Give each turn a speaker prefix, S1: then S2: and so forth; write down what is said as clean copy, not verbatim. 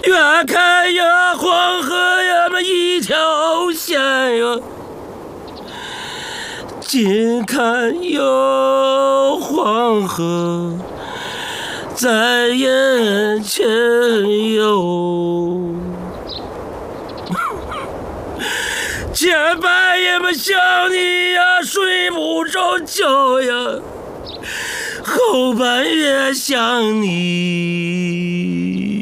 S1: 远看呀，黄河呀嘛一条线呀，近看哟，黄河在眼前哟。前半夜嘛想你呀，睡不着觉呀，后半夜想你